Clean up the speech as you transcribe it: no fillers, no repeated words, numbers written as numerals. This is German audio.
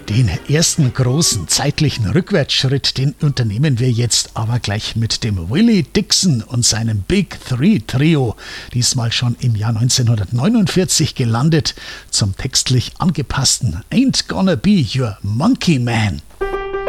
Den ersten großen zeitlichen Rückwärtsschritt, den unternehmen wir jetzt aber gleich mit dem Willie Dixon und seinem Big Three Trio. Diesmal schon im Jahr 1949 gelandet, zum textlich angepassten Ain't Gonna Be Your Monkey Man.